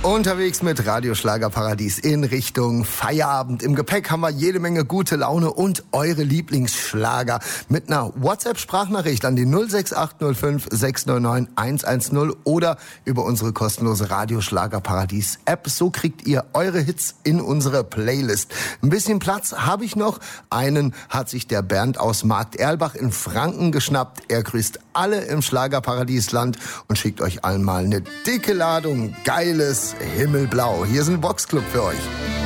Unterwegs mit Radio Schlagerparadies in Richtung Feierabend. Im Gepäck haben wir jede Menge gute Laune und eure Lieblingsschlager mit einer WhatsApp-Sprachnachricht an die 06805 699 110 oder über unsere kostenlose Radio Schlagerparadies App. So kriegt ihr eure Hits in unsere Playlist. Ein bisschen Platz habe ich noch. Einen hat sich der Bernd aus Markt Erlbach in Franken geschnappt. Er grüßt alle im Schlagerparadiesland und schickt euch allen mal eine dicke Ladung geiles Himmelblau. Hier ist ein Boxclub für euch.